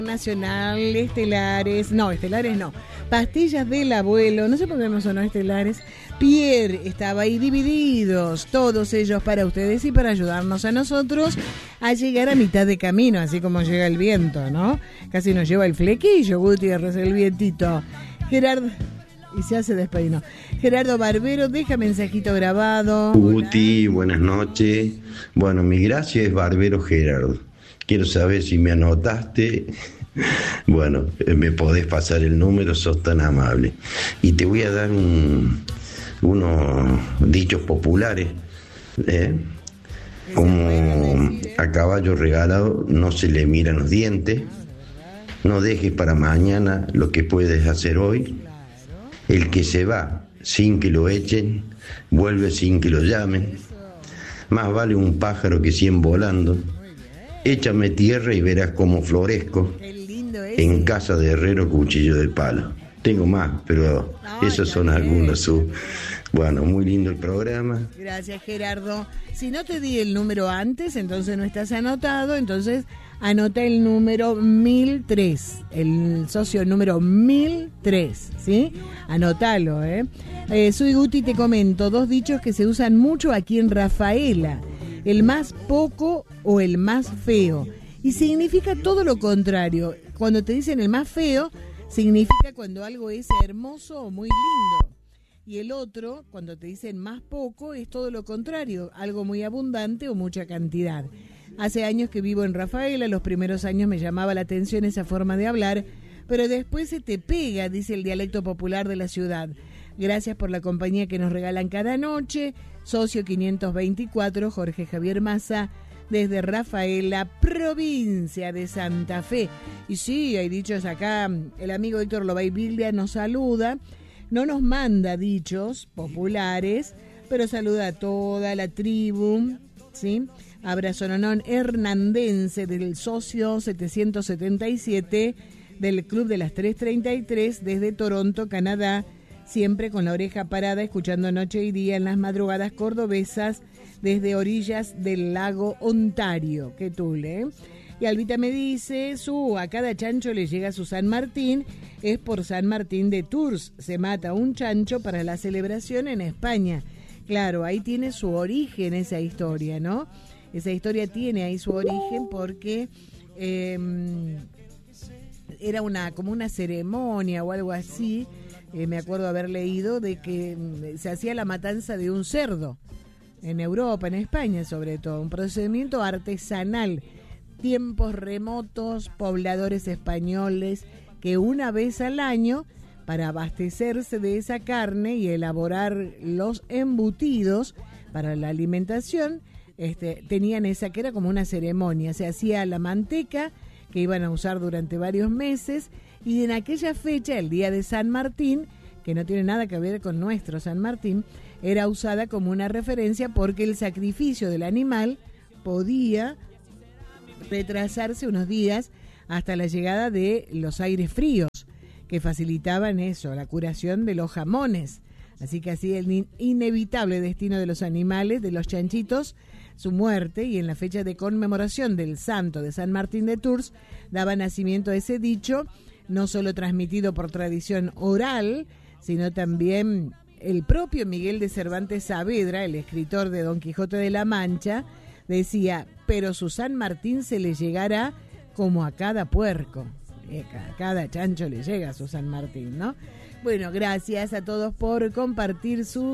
Nacional, estelares no, pastillas del abuelo, no sé por qué no sonó estelares. Pierre estaba ahí, divididos, todos ellos para ustedes y para ayudarnos a nosotros a llegar a mitad de camino, así como llega el viento, ¿no? Casi nos lleva el flequillo, Gutiérrez, el vientito. Gerardo, y se hace despeinó. Gerardo Barbero, deja mensajito grabado. Guti, buenas noches. Bueno, mi gracia es Barbero Gerardo. Quiero saber si me anotaste. Bueno, me podés pasar el número, sos tan amable. Y te voy a dar unos dichos populares. Como a caballo regalado no se le miran los dientes. No dejes para mañana lo que puedes hacer hoy. El que se va sin que lo echen, vuelve sin que lo llamen. Más vale un pájaro que 100 volando. Échame tierra y verás cómo florezco. En casa de herrero, cuchillo de palo. Tengo más, pero esos son algunos. Bueno, muy lindo el programa. Gracias, Gerardo. Si no te di el número antes, entonces no estás anotado, entonces anota el número 1003, el socio número 1003, ¿sí? Anótalo, Soy Guti, te comento, 2 dichos que se usan mucho aquí en Rafaela. El más poco o el más feo. Y significa todo lo contrario. Cuando te dicen el más feo, significa cuando algo es hermoso o muy lindo. Y el otro, cuando te dicen más poco, es todo lo contrario, algo muy abundante o mucha cantidad. Hace años que vivo en Rafaela, los primeros años me llamaba la atención esa forma de hablar, pero después se te pega, dice el dialecto popular de la ciudad. Gracias por la compañía que nos regalan cada noche. Socio 524, Jorge Javier Massa, desde Rafaela, provincia de Santa Fe. Y sí, hay dichos acá, el amigo Héctor Lobay Biglia nos saluda, no nos manda dichos populares, pero saluda a toda la tribu, ¿sí? Abrazo nonón hernandense del socio 777 del Club de las 333 desde Toronto, Canadá, siempre con la oreja parada, escuchando noche y día en las madrugadas cordobesas desde orillas del lago Ontario. Qué tule, Y Albita me dice, a cada chancho le llega su San Martín, es por San Martín de Tours, se mata un chancho para la celebración en España. Claro, ahí tiene su origen esa historia, ¿no? Esa historia tiene ahí su origen porque era como una ceremonia o algo así. Me acuerdo haber leído de que se hacía la matanza de un cerdo en Europa, en España sobre todo, un procedimiento artesanal, tiempos remotos, pobladores españoles que una vez al año, para abastecerse de esa carne y elaborar los embutidos para la alimentación, tenían esa que era como una ceremonia, se hacía la manteca que iban a usar durante varios meses. Y en aquella fecha, el día de San Martín, que no tiene nada que ver con nuestro San Martín, era usada como una referencia porque el sacrificio del animal podía retrasarse unos días hasta la llegada de los aires fríos, que facilitaban eso, la curación de los jamones. Así que así el inevitable destino de los animales, de los chanchitos, su muerte, y en la fecha de conmemoración del santo de San Martín de Tours, daba nacimiento a ese dicho, no solo transmitido por tradición oral, sino también el propio Miguel de Cervantes Saavedra, el escritor de Don Quijote de la Mancha, decía, pero su San Martín se le llegará como a cada puerco. A cada chancho le llega su San Martín, ¿no? Bueno, gracias a todos por compartir su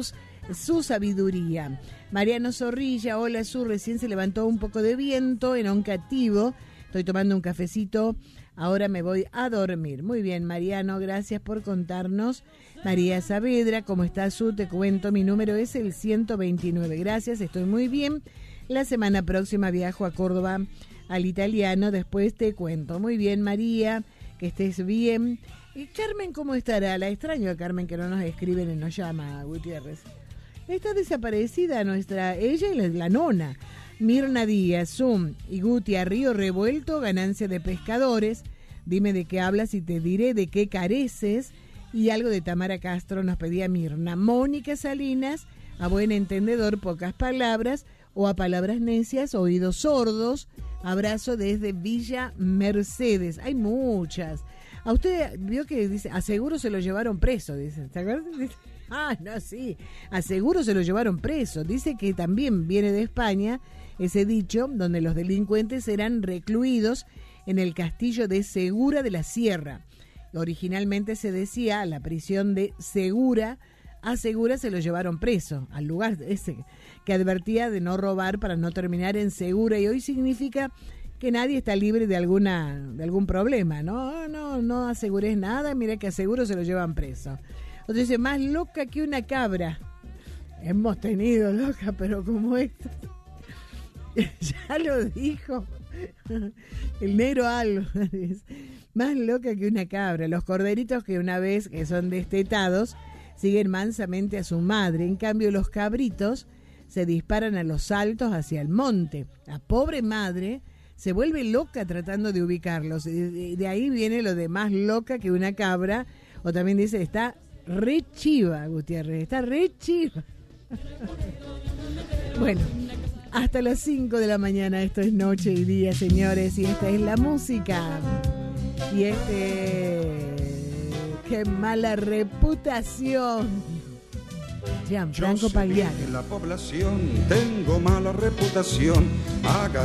sabiduría. Mariano Zorrilla, hola recién se levantó un poco de viento en Oncativo, estoy tomando un cafecito. Ahora me voy a dormir. Muy bien, Mariano, gracias por contarnos. María Saavedra, ¿cómo estás, Te cuento, mi número es el 129. Gracias, estoy muy bien. La semana próxima viajo a Córdoba al Italiano, después te cuento. Muy bien, María, que estés bien. ¿Y Carmen cómo estará? La extraño a Carmen, que no nos escribe ni nos llama, Gutiérrez. Está desaparecida ella y la nona. Mirna Díaz, y Guti, a río revuelto, ganancia de pescadores. Dime de qué hablas y te diré de qué careces. Y algo de Tamara Castro nos pedía Mirna. Mónica Salinas, a buen entendedor, pocas palabras, o a palabras necias, oídos sordos. Abrazo desde Villa Mercedes. Hay muchas. A usted vio que dice, a seguro se lo llevaron preso, dice. ¿Se acuerdan? No, sí. A seguro se lo llevaron preso. Dice que también viene de España ese dicho, donde los delincuentes eran recluidos en el castillo de Segura de la Sierra. Originalmente se decía, la prisión de Segura, a Segura se lo llevaron preso, al lugar ese que advertía de no robar para no terminar en Segura, y hoy significa que nadie está libre de algún problema. No asegures nada, mira que a Seguro se lo llevan preso. Otro dice, más loca que una cabra. Hemos tenido loca, pero como esto. Ya lo dijo el negro algo. Más loca que una cabra. Los corderitos que una vez que son destetados siguen mansamente a su madre. En cambio, los cabritos se disparan a los saltos hacia el monte. La pobre madre se vuelve loca tratando de ubicarlos. De ahí viene lo de más loca que una cabra. O también dice, está re chiva, Gutiérrez. Está re chiva. Bueno, hasta las 5 de la mañana. Esto es Noche y Día, señores. Y esta es la música. Y qué mala reputación. Gianfranco Pagliari. En la población tengo mala reputación.